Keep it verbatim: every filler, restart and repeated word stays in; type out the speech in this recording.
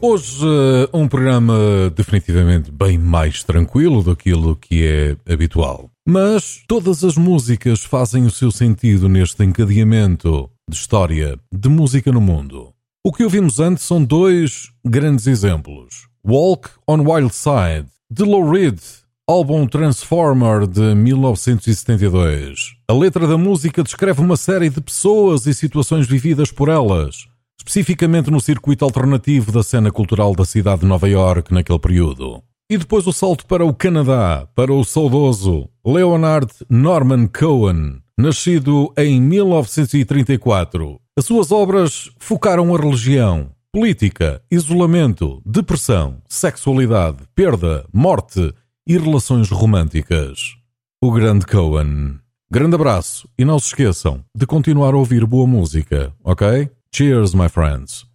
Hoje um programa definitivamente bem mais tranquilo daquilo que é habitual. Mas todas as músicas fazem o seu sentido neste encadeamento de história de música no mundo. O que ouvimos antes são dois grandes exemplos. Walk on Wild Side, de Lou Reed, álbum Transformer de mil novecentos e setenta e dois. A letra da música descreve uma série de pessoas e situações vividas por elas, especificamente no circuito alternativo da cena cultural da cidade de Nova Iorque naquele período. E depois o salto para o Canadá, para o saudoso Leonard Norman Cohen, nascido em mil novecentos e trinta e quatro. As suas obras focaram a religião, política, isolamento, depressão, sexualidade, perda, morte e relações românticas. O grande Cohen. Grande abraço e não se esqueçam de continuar a ouvir boa música, ok? Cheers, my friends.